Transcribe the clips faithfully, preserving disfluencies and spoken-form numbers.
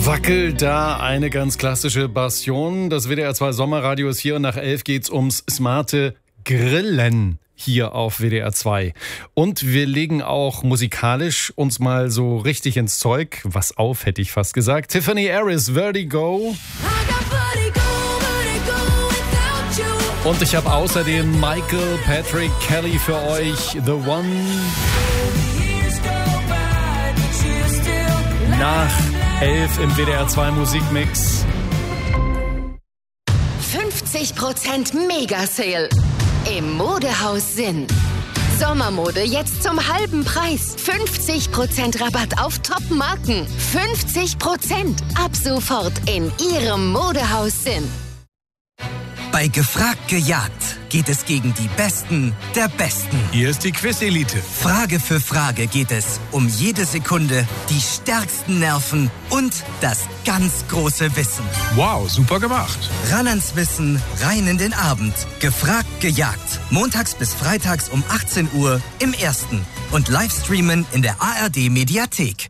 Wackelt da eine ganz klassische Bastion. Das W D R zwei Sommerradio ist hier und nach elf geht's ums smarte Grillen hier auf W D R zwei. Und wir legen auch musikalisch uns mal so richtig ins Zeug. Was auf, hätte ich fast gesagt. Tiffany Harris, Vertigo. Und ich habe außerdem Michael Patrick Kelly für euch, The One. Nach elf im W D R zwei Musikmix. fünfzig Prozent Mega-Sale im Modehaus Sinn. Sommermode jetzt zum halben Preis. fünfzig Prozent Rabatt auf Top-Marken. fünfzig Prozent ab sofort in Ihrem Modehaus Sinn. Bei Gefragt gejagt geht es gegen die Besten der Besten. Hier ist die Quiz-Elite. Frage für Frage geht es um jede Sekunde, die stärksten Nerven und das ganz große Wissen. Wow, super gemacht. Ran ans Wissen, rein in den Abend. Gefragt gejagt. Montags bis freitags um achtzehn Uhr im Ersten. Und Livestreamen in der A R D-Mediathek.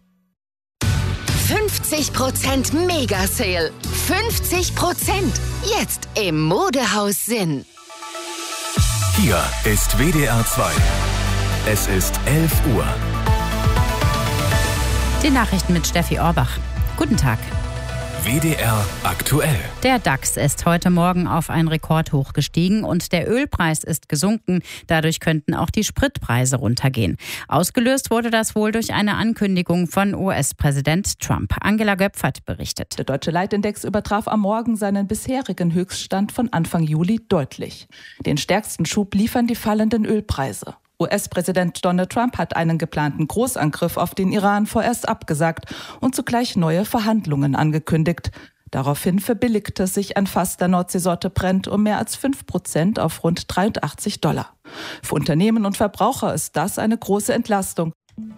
fünfzig Prozent Mega-Sale. fünfzig Prozent. Jetzt im Modehaus Sinn. Hier ist W D R zwei. Es ist elf Uhr. Die Nachrichten mit Steffi Orbach. Guten Tag. W D R aktuell. Der DAX ist heute Morgen auf ein Rekordhoch gestiegen und der Ölpreis ist gesunken. Dadurch könnten auch die Spritpreise runtergehen. Ausgelöst wurde das wohl durch eine Ankündigung von U S-Präsident Trump. Angela Göpfert berichtet. Der deutsche Leitindex übertraf am Morgen seinen bisherigen Höchststand von Anfang Juli deutlich. Den stärksten Schub liefern die fallenden Ölpreise. U S-Präsident Donald Trump hat einen geplanten Großangriff auf den Iran vorerst abgesagt und zugleich neue Verhandlungen angekündigt. Daraufhin verbilligte sich ein Fass der Nordseesorte Brent um mehr als fünf Prozent auf rund dreiundachtzig Dollar. Für Unternehmen und Verbraucher ist das eine große Entlastung.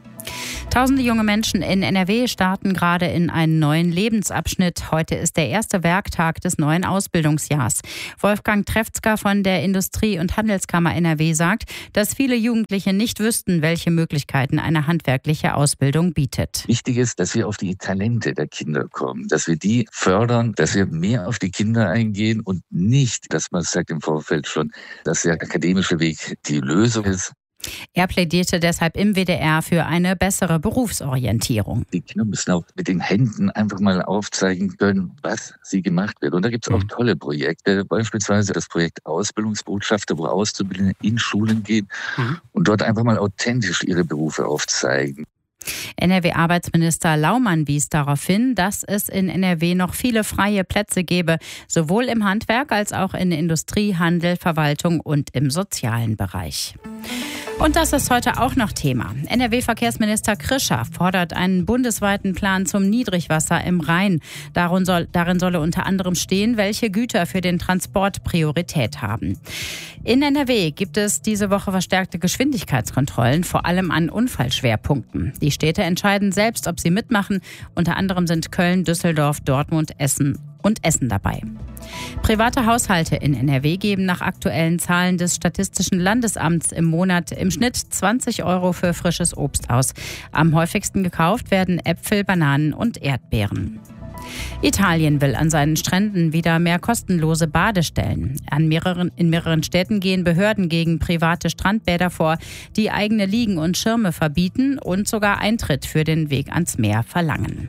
Tausende junge Menschen in N R W starten gerade in einen neuen Lebensabschnitt. Heute ist der erste Werktag des neuen Ausbildungsjahrs. Wolfgang Trefzger von der Industrie- und Handelskammer N R W sagt, dass viele Jugendliche nicht wüssten, welche Möglichkeiten eine handwerkliche Ausbildung bietet. Wichtig ist, dass wir auf die Talente der Kinder kommen, dass wir die fördern, dass wir mehr auf die Kinder eingehen und nicht, dass man sagt im Vorfeld schon, dass der akademische Weg die Lösung ist. Er plädierte deshalb im W D R für eine bessere Berufsorientierung. Die Kinder müssen auch mit den Händen einfach mal aufzeigen können, was sie gemacht wird. Und da gibt es auch tolle Projekte, beispielsweise das Projekt Ausbildungsbotschafter, wo Auszubildende in Schulen gehen mhm. und dort einfach mal authentisch ihre Berufe aufzeigen. N R W-Arbeitsminister Laumann wies darauf hin, dass es in N R W noch viele freie Plätze gäbe, sowohl im Handwerk als auch in Industrie, Handel, Verwaltung und im sozialen Bereich. Und das ist heute auch noch Thema. N R W-Verkehrsminister Krischer fordert einen bundesweiten Plan zum Niedrigwasser im Rhein. Darin, soll, darin solle unter anderem stehen, welche Güter für den Transport Priorität haben. In N R W gibt es diese Woche verstärkte Geschwindigkeitskontrollen, vor allem an Unfallschwerpunkten. Die Städte entscheiden selbst, ob sie mitmachen. Unter anderem sind Köln, Düsseldorf, Dortmund, Essen und Essen dabei. Private Haushalte in N R W geben nach aktuellen Zahlen des Statistischen Landesamts im Monat im Schnitt zwanzig Euro für frisches Obst aus. Am häufigsten gekauft werden Äpfel, Bananen und Erdbeeren. Italien will an seinen Stränden wieder mehr kostenlose Badestellen. An mehreren, in mehreren Städten gehen Behörden gegen private Strandbäder vor, die eigene Liegen und Schirme verbieten und sogar Eintritt für den Weg ans Meer verlangen.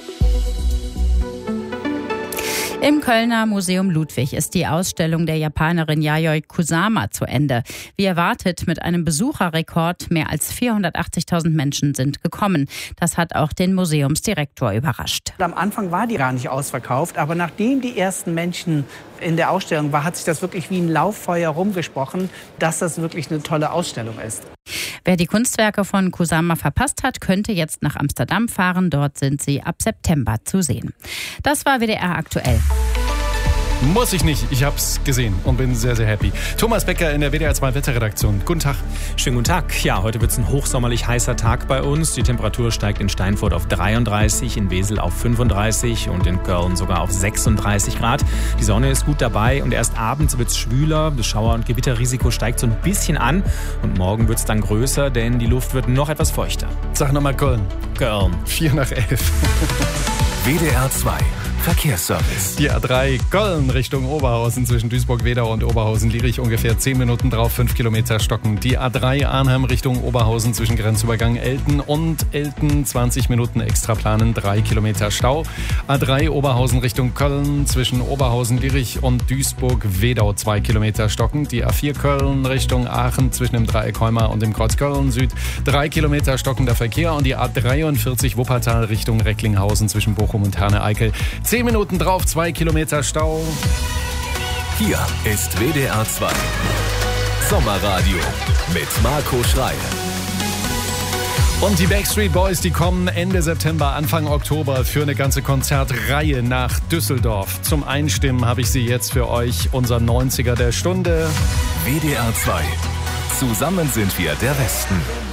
Im Kölner Museum Ludwig ist die Ausstellung der Japanerin Yayoi Kusama zu Ende. Wie erwartet mit einem Besucherrekord, mehr als vierhundertachtzigtausend Menschen sind gekommen. Das hat auch den Museumsdirektor überrascht. Am Anfang war die gar nicht ausverkauft, aber nachdem die ersten Menschen in der Ausstellung waren, hat sich das wirklich wie ein Lauffeuer rumgesprochen, dass das wirklich eine tolle Ausstellung ist. Wer die Kunstwerke von Kusama verpasst hat, könnte jetzt nach Amsterdam fahren. Dort sind sie ab September zu sehen. Das war W D R aktuell. Muss ich nicht. Ich hab's gesehen und bin sehr, sehr happy. Thomas Becker in der W D R zwei Wetterredaktion. Guten Tag. Schönen guten Tag. Ja, heute wird's ein hochsommerlich heißer Tag bei uns. Die Temperatur steigt in Steinfurt auf dreiunddreißig, in Wesel auf fünfunddreißig und in Köln sogar auf sechsunddreißig Grad. Die Sonne ist gut dabei und erst abends wird's schwüler. Das Schauer- und Gewitterrisiko steigt so ein bisschen an und morgen wird's dann größer, denn die Luft wird noch etwas feuchter. Sag nochmal Köln. Köln. Vier nach elf. W D R zwei Verkehrsservice. Die A drei Köln Richtung Oberhausen zwischen Duisburg-Wedau und Oberhausen-Lierich ungefähr zehn Minuten drauf, fünf Kilometer stocken. Die A drei Arnhem Richtung Oberhausen zwischen Grenzübergang Elten und Elten zwanzig Minuten extra planen, drei Kilometer Stau. A drei Oberhausen Richtung Köln zwischen Oberhausen-Lierich und Duisburg-Wedau zwei Kilometer stocken. Die A vier Köln Richtung Aachen zwischen dem Dreieck Heuma und dem Kreuz Köln Süd drei Kilometer stockender Verkehr. Und die A dreiundvierzig Wuppertal Richtung Recklinghausen zwischen Bochum und Herne-Eickel zehn Minuten drauf, zwei Kilometer Stau. Hier ist W D R zwei Sommerradio mit Marco Schreil. Und die Backstreet Boys, die kommen Ende September, Anfang Oktober für eine ganze Konzertreihe nach Düsseldorf. Zum Einstimmen habe ich sie jetzt für euch, unser neunziger der Stunde. W D R zwei. Zusammen sind wir der Westen.